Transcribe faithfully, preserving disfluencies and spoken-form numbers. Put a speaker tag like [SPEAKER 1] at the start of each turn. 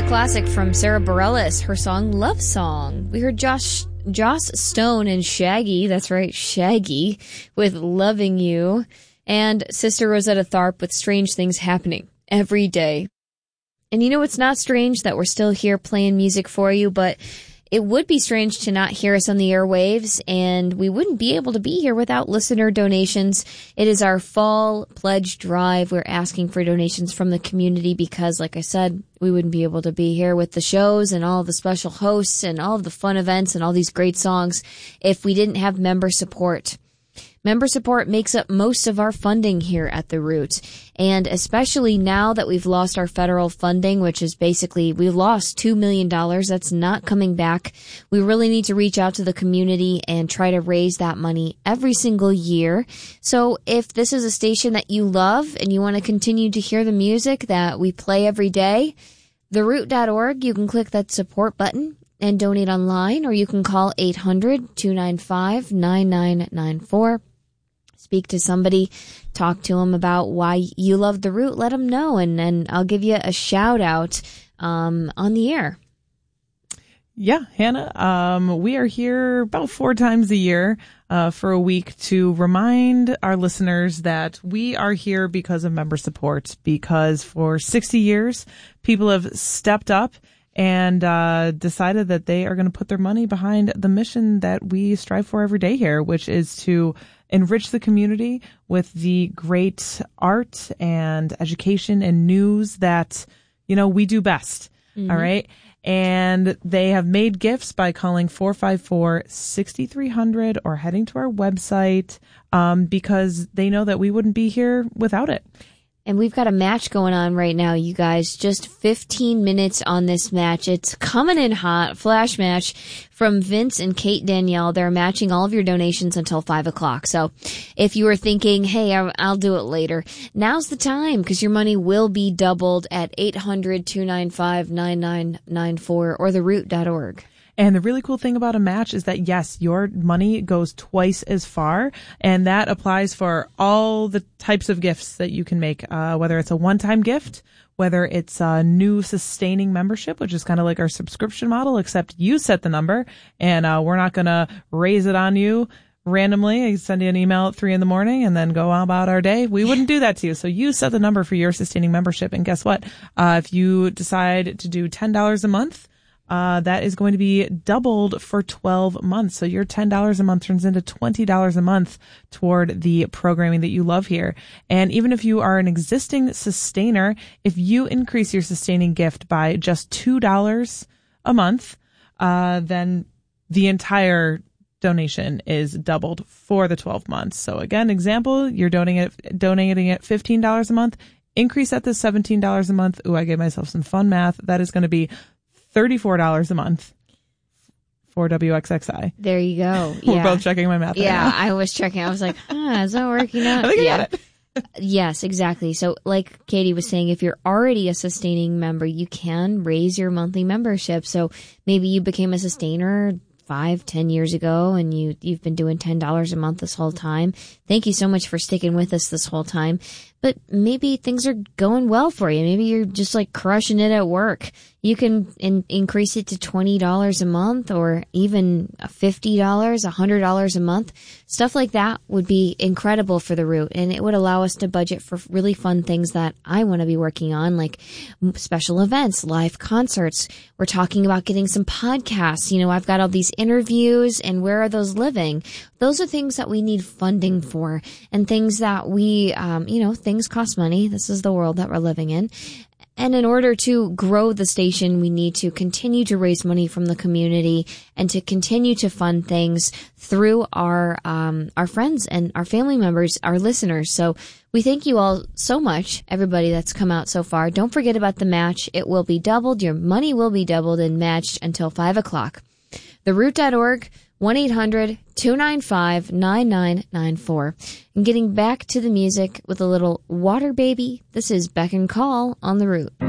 [SPEAKER 1] classic from Sarah Bareilles, her song Love Song. We heard Josh Joss Stone and Shaggy, that's right, Shaggy, with Loving You, and Sister Rosetta Tharpe with Strange Things Happening Every Day. And you know, it's not strange that we're still here playing music for you, but it would be strange to not hear us on the airwaves, and we wouldn't be able to be here without listener donations. It is our fall pledge drive. We're asking for donations from the community because, like I said, we wouldn't be able to be here with the shows and all the special hosts and all of the fun events and all these great songs if we didn't have member support. Member support makes up most of our funding here at The Root. And especially now that we've lost our federal funding, which is basically, we lost two million dollars. That's not coming back. We really need to reach out to the community and try to raise that money every single year. So if this is a station that you love and you want to continue to hear the music that we play every day, the root dot org, you can click that support button and donate online, or you can call eight hundred, two nine five, nine nine nine four. Speak to somebody, talk to them about why you love The Root, let them know, and then I'll give you a shout out um, on the air.
[SPEAKER 2] Yeah, Hannah, um, we are here about four times a year uh, for a week to remind our listeners that we are here because of member support, because for sixty years, people have stepped up and uh, decided that they are going to put their money behind the mission that we strive for every day here, which is to enrich the community with the great art and education and news that, you know, we do best. Mm-hmm. All right. And they have made gifts by calling four five four, six three zero zero or heading to our website um, because they know that we wouldn't be here without it.
[SPEAKER 1] And we've got a match going on right now, you guys. Just fifteen minutes on this match. It's coming in hot. Flash match from Vince and Kate Danielle. They're matching all of your donations until five o'clock. So if you were thinking, hey, I'll do it later, now's the time because your money will be doubled at eight hundred, two nine five, nine nine nine four or the root dot org.
[SPEAKER 2] And the really cool thing about a match is that, yes, your money goes twice as far, and that applies for all the types of gifts that you can make, uh, whether it's a one-time gift, whether it's a new sustaining membership, which is kind of like our subscription model, except you set the number, and uh, we're not going to raise it on you randomly. I send you an email at three in the morning and then go on about our day. We wouldn't do that to you. So you set the number for your sustaining membership, and guess what? Uh, if you decide to do ten dollars a month, Uh, that is going to be doubled for twelve months. So your ten dollars a month turns into twenty dollars a month toward the programming that you love here. And even if you are an existing sustainer, if you increase your sustaining gift by just two dollars a month, uh, then the entire donation is doubled for the twelve months. So again, example, you're donating it, donating at fifteen dollars a month, increase that to seventeen dollars a month. Ooh, I gave myself some fun math. That is going to be thirty-four dollars a month for W X X I.
[SPEAKER 1] There you go.
[SPEAKER 2] We're
[SPEAKER 1] Yeah.
[SPEAKER 2] both checking my math right
[SPEAKER 1] Yeah,
[SPEAKER 2] now.
[SPEAKER 1] I was checking. I was like, huh, is that working out?
[SPEAKER 2] I think
[SPEAKER 1] yeah.
[SPEAKER 2] I got it.
[SPEAKER 1] Yes, exactly. So like Katie was saying, if you're already a sustaining member, you can raise your monthly membership. So maybe you became a sustainer five, ten years ago, and you, you've been doing ten dollars a month this whole time. Thank you so much for sticking with us this whole time. But maybe things are going well for you. Maybe you're just like crushing it at work. You can in, increase it to twenty dollars a month or even fifty dollars, one hundred dollars a month. Stuff like that would be incredible for The Root, and it would allow us to budget for really fun things that I want to be working on, like special events, live concerts. We're talking about getting some podcasts. You know, I've got all these interviews, and where are those living? Those are things that we need funding for, and things that we, um, you know, things cost money. This is the world that we're living in. And in order to grow the station, we need to continue to raise money from the community and to continue to fund things through our um, our friends and our family members, our listeners. So we thank you all so much, everybody that's come out so far. Don't forget about the match. It will be doubled. Your money will be doubled and matched until five o'clock. the root dot org, one eight hundred, two nine five, nine nine nine four. And getting back to the music with a little Water Baby, this is Beck and Call on The Root.